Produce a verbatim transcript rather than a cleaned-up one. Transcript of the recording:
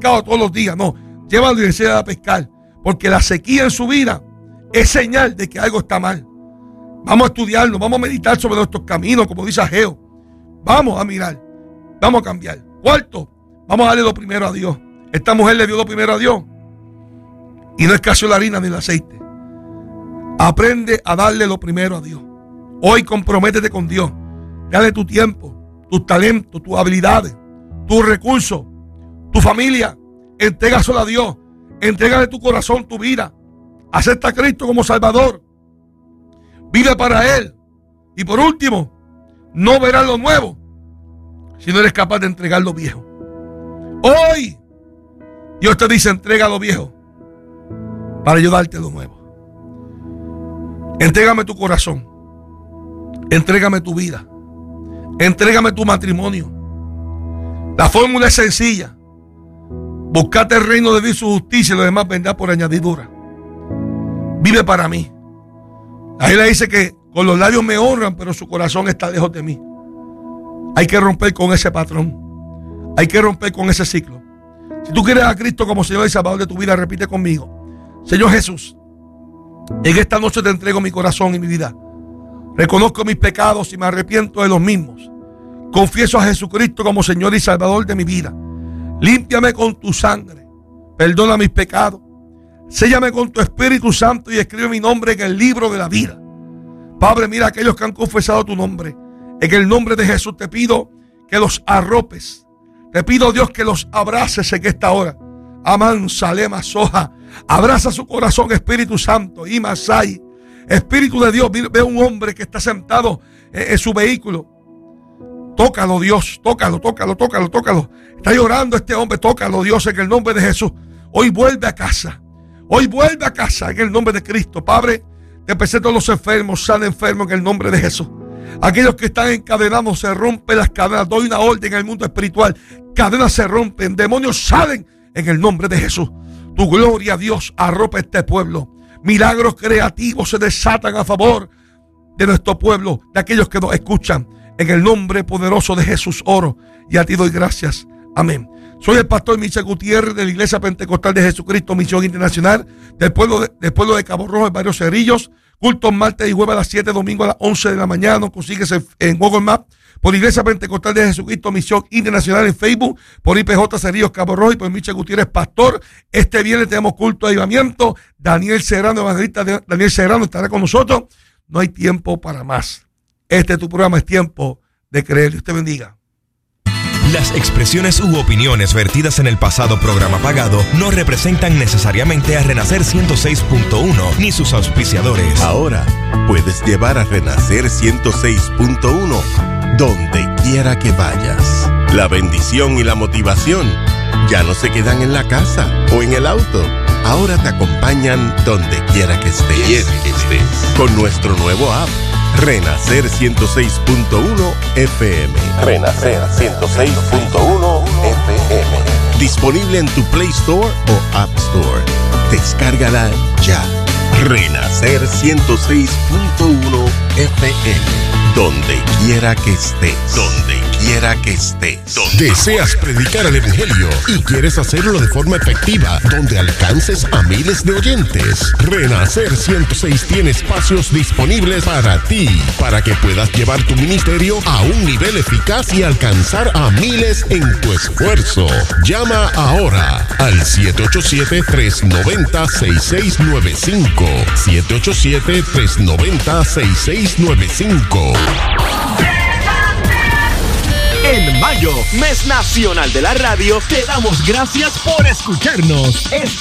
pescado todos los días. No, llévalo y enséñale a pescar. Porque la sequía en su vida es señal de que algo está mal. Vamos a estudiarlo, vamos a meditar sobre nuestros caminos, como dice Ageo. Vamos a mirar, vamos a cambiar. Cuarto, vamos a darle lo primero a Dios. Esta mujer le dio lo primero a Dios. Y no escaseó la harina ni el aceite. Aprende a darle lo primero a Dios. Hoy comprométete con Dios. Dale tu tiempo, tus talentos, tus habilidades, tus recursos, tu familia. Entrégaselo a Dios. Entrégale tu corazón, tu vida. Acepta a Cristo como Salvador. Vive para Él. Y por último, no verás lo nuevo si no eres capaz de entregar lo viejo. Hoy Dios te dice: entrega lo viejo para yo darte lo nuevo. Entrégame tu corazón. Entrégame tu vida. Entrégame tu matrimonio. La fórmula es sencilla. Buscate el reino de Dios y su justicia, y lo demás vendrá por añadidura. Vive para mí. La Biblia dice que con los labios me honran, pero su corazón está lejos de mí. Hay que romper con ese patrón. Hay que romper con ese ciclo. Si tú quieres a Cristo como Señor y Salvador de tu vida, repite conmigo: Señor Jesús, en esta noche te entrego mi corazón y mi vida. Reconozco mis pecados y me arrepiento de los mismos. Confieso a Jesucristo como Señor y Salvador de mi vida. Límpiame con tu sangre. Perdona mis pecados. Séllame con tu Espíritu Santo y escribe mi nombre en el libro de la vida. Padre, mira a aquellos que han confesado tu nombre. En el nombre de Jesús te pido que los arropes. Te pido, Dios, que los abraces en esta hora. Amán, Salema, Soja. Abraza su corazón, Espíritu Santo. Y Masai. Espíritu de Dios, ve a un hombre que está sentado en su vehículo. Tócalo, Dios, tócalo, tócalo, tócalo, tócalo. Está llorando este hombre, tócalo, Dios, en el nombre de Jesús. Hoy vuelve a casa. Hoy vuelve a casa en el nombre de Cristo. Padre, te presento a los enfermos, sana enfermos en el nombre de Jesús. Aquellos que están encadenados, se rompen las cadenas. Doy una orden en el mundo espiritual. Cadenas se rompen, demonios salen en el nombre de Jesús. Tu gloria, Dios, arropa este pueblo. Milagros creativos se desatan a favor de nuestro pueblo, de aquellos que nos escuchan. En el nombre poderoso de Jesús oro y a ti doy gracias. Amén. Soy el pastor Michel Gutiérrez de la Iglesia Pentecostal de Jesucristo, Misión Internacional, del pueblo de, del pueblo de Cabo Rojo, en Barrio Cerrillos. Cultos martes y jueves a las siete, domingo a las once de la mañana. Nos consigues en, en Google Maps, por Iglesia Pentecostal de Jesucristo, Misión Internacional en Facebook, por I P J Cerrillos, Cabo Rojo, y por Michel Gutiérrez, pastor. Este viernes tenemos culto de avivamiento. Daniel Serrano, evangelista Daniel Serrano, estará con nosotros. No hay tiempo para más. Este es tu programa, es tiempo de creer. Dios te bendiga. Las expresiones u opiniones vertidas en el pasado programa pagado no representan necesariamente a Renacer ciento seis punto uno ni sus auspiciadores. Ahora puedes llevar a Renacer ciento seis punto uno donde quiera que vayas. La bendición y la motivación ya no se quedan en la casa o en el auto. Ahora te acompañan donde quiera que estés. Quiera que estés. Con nuestro nuevo app, Renacer ciento seis punto uno F M. Renacer ciento seis punto uno F M. Disponible en tu Play Store o App Store. Descárgala ya. Renacer ciento seis punto uno F M. Donde quiera que estés. Donde quiera que estés. ¿Deseas predicar el evangelio y quieres hacerlo de forma efectiva, donde alcances a miles de oyentes? Renacer ciento seis tiene espacios disponibles para ti, para que puedas llevar tu ministerio a un nivel eficaz y alcanzar a miles en tu esfuerzo. Llama ahora al siete ocho siete, tres nueve cero, seis seis nueve cinco. siete ocho siete, tres nueve cero, seis seis nueve cinco. En mayo, mes nacional de la radio, te damos gracias por escucharnos. Esta